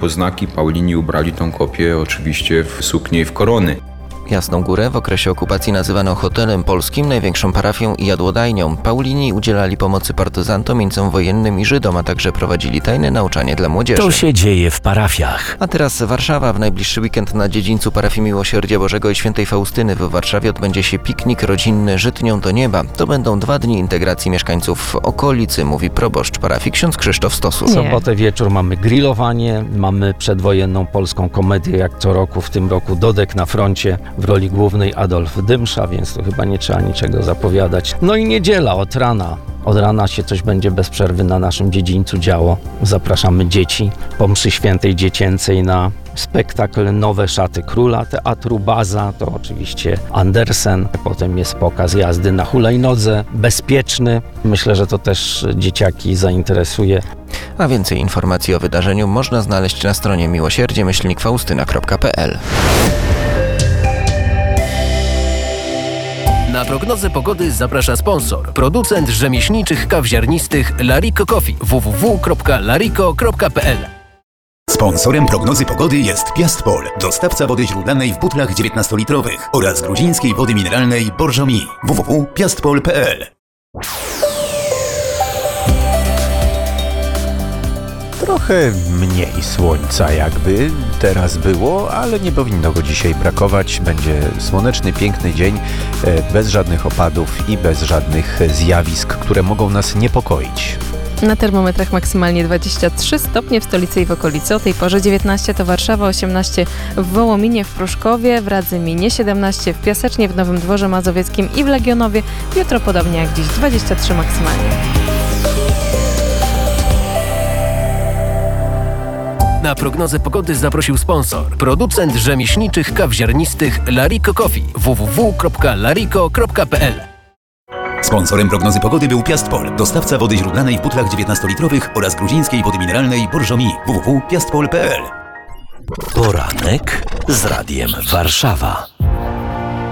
poznaki Paulini ubrali tą kopię oczywiście w suknię i w korony. Jasną Górę w okresie okupacji nazywano hotelem polskim, największą parafią i jadłodajnią. Paulini udzielali pomocy partyzantom, jeńcom wojennym i Żydom, a także prowadzili tajne nauczanie dla młodzieży. To się dzieje w parafiach. A teraz Warszawa. W najbliższy weekend na dziedzińcu parafii Miłosierdzia Bożego i Świętej Faustyny w Warszawie odbędzie się piknik rodzinny Żytnią do Nieba. To będą 2 dni integracji mieszkańców okolicy, mówi proboszcz parafii ksiądz Krzysztof Stosu. W sobotę wieczór mamy grillowanie, mamy przedwojenną polską komedię jak co roku, w tym roku Dodek na froncie. W roli głównej Adolf Dymsza, więc to chyba nie trzeba niczego zapowiadać. No i niedziela od rana. Od rana się coś będzie bez przerwy na naszym dziedzińcu działo. Zapraszamy dzieci po mszy świętej dziecięcej na spektakl Nowe Szaty Króla Teatru Baza. To oczywiście Andersen. Potem jest pokaz jazdy na hulajnodze, bezpieczny. Myślę, że to też dzieciaki zainteresuje. A więcej informacji o wydarzeniu można znaleźć na stronie miłosierdzie-faustyna.pl. Na prognozę pogody zaprasza sponsor. Producent rzemieślniczych kaw ziarnistych Lariko Coffee. www.lariko.pl. Sponsorem prognozy pogody jest Piastpol, dostawca wody źródlanej w butlach 19-litrowych oraz gruzińskiej wody mineralnej Borjomi. www.piastpol.pl. Trochę mniej słońca jakby teraz było, ale nie powinno go dzisiaj brakować. Będzie słoneczny, piękny dzień, bez żadnych opadów i bez żadnych zjawisk, które mogą nas niepokoić. Na termometrach maksymalnie 23 stopnie w stolicy i w okolicy. O tej porze 19 to Warszawa, 18 w Wołominie, w Pruszkowie, w Radzyminie, 17 w Piasecznie, w Nowym Dworze Mazowieckim i w Legionowie. Jutro podobnie jak dziś, 23 maksymalnie. Na prognozę pogody zaprosił sponsor. Producent rzemieślniczych kaw ziarnistych Lariko Coffee. www.lariko.pl. Sponsorem prognozy pogody był Piastpol, dostawca wody źródlanej w butlach 19-litrowych oraz gruzińskiej wody mineralnej Borjomi. www.piastpol.pl. Poranek z Radiem Warszawa.